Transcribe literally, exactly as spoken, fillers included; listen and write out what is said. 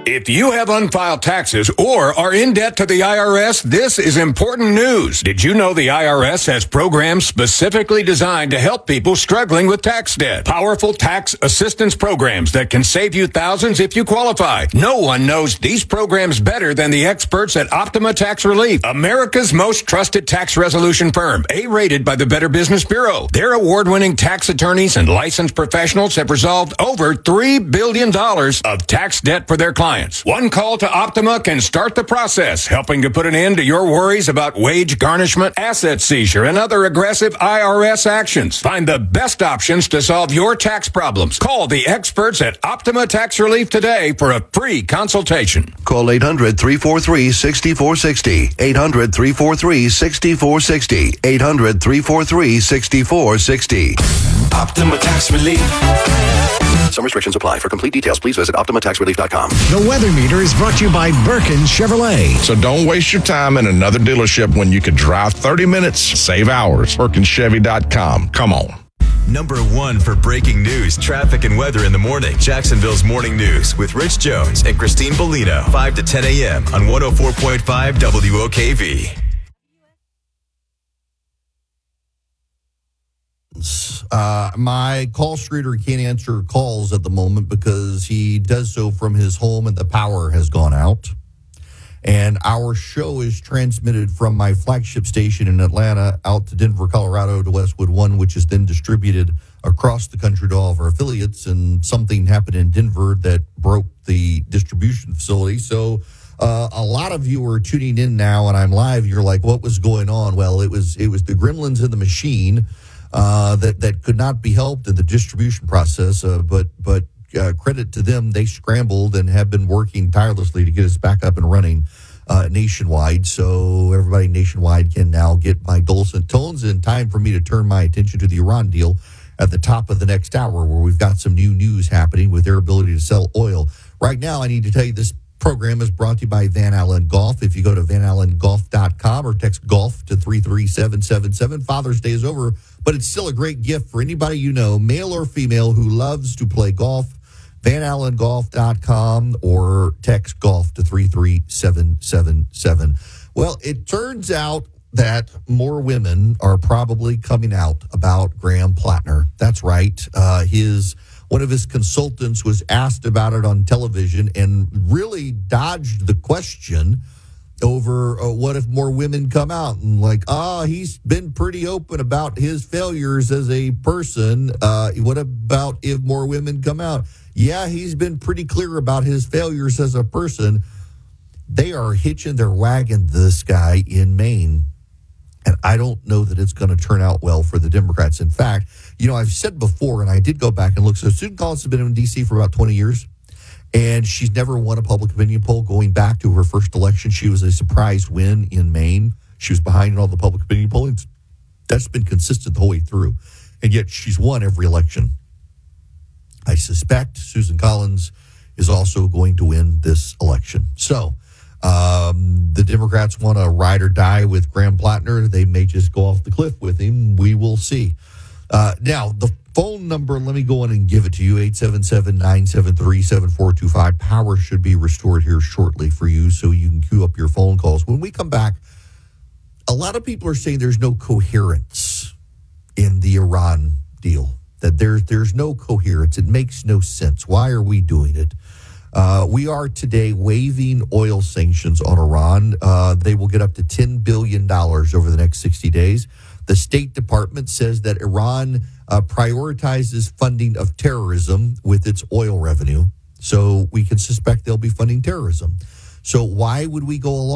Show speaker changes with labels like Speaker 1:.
Speaker 1: If you have unfiled taxes or are in debt to the I R S, this is important news. Did you know the I R S has programs specifically designed to help people struggling with tax debt? Powerful tax assistance programs that can save you thousands if you qualify. No one knows these programs better than the experts at Optima Tax Relief, America's most trusted tax resolution firm, A-rated by the Better Business Bureau. Their award-winning tax attorneys and licensed professionals have resolved over three billion dollars of tax debt for their clients. One call to Optima can start the process, helping to put an end to your worries about wage garnishment, asset seizure, and other aggressive I R S actions. Find the best options to solve your tax problems. Call the experts at Optima Tax Relief today for a free consultation.
Speaker 2: Call eight hundred, three four three, six four six zero. eight hundred, three four three, six four six zero. eight hundred, three four three, six four six zero.
Speaker 3: Optima Tax Relief.
Speaker 2: Some restrictions apply. For complete details, please visit Optima Tax Relief dot com.
Speaker 4: The Weather Meter is brought to you by Birkin Chevrolet.
Speaker 5: So don't waste your time in another dealership when you could drive thirty minutes, save hours. Birkin Chevy dot com. Come on.
Speaker 3: Number one for breaking news, traffic, and weather in the morning. Jacksonville's Morning News with Rich Jones and Christine Bellino. five to ten a.m. on one oh four point five W O K V.
Speaker 6: Uh, my call screener can't answer calls at the moment because he does so from his home and the power has gone out. And our show is transmitted from my flagship station in Atlanta out to Denver, Colorado to Westwood One, which is then distributed across the country to all of our affiliates. And something happened in Denver that broke the distribution facility. So uh, a lot of you are tuning in now and I'm live. You're like, what was going on? Well, it was it was the gremlins in the machine. Uh, that, that could not be helped in the distribution process, uh, but but uh, credit to them, they scrambled and have been working tirelessly to get us back up and running uh, nationwide. So everybody nationwide can now get my dulcet tones, and time for me to turn my attention to the Iran deal at the top of the next hour, where we've got some new news happening with their ability to sell oil. Right now, I need to tell you this program is brought to you by Van Allen Golf. If you go to van allen golf dot com or text golf to three three seven seven seven, Father's Day is over, but it's still a great gift for anybody you know, male or female, who loves to play golf. van allen golf dot com or text golf to three three seven seven seven. Well, it turns out that more women are probably coming out about Graham Plattner. That's right. Uh, his One of his consultants was asked about it on television and really dodged the question over uh, what if more women come out, and like, ah, oh, he's been pretty open about his failures as a person. Uh, what about if more women come out? Yeah, he's been pretty clear about his failures as a person. They are hitching their wagon to this guy in Maine. And I don't know that it's going to turn out well for the Democrats. In fact, you know, I've said before, and I did go back and look. So Susan Collins has been in D C for about twenty years, and she's never won a public opinion poll. Going back to her first election, she was a surprise win in Maine. She was behind in all the public opinion polling. That's been consistent the whole way through. And yet she's won every election. I suspect Susan Collins is also going to win this election. So Um, the Democrats want to ride or die with Graham Plattner. They may just go off the cliff with him. We will see. Uh, now, the phone number, let me go in and give it to you, eight seven seven, nine seven three, seven four two five. Power should be restored here shortly for you so you can queue up your phone calls. When we come back, a lot of people are saying there's no coherence in the Iran deal, that there's, there's no coherence. It makes no sense. Why are we doing it? Uh, we are today waiving oil sanctions on Iran. Uh, they will get up to ten billion dollars over the next sixty days. The State Department says that Iran uh, prioritizes funding of terrorism with its oil revenue. So we can suspect they'll be funding terrorism. So why would we go along?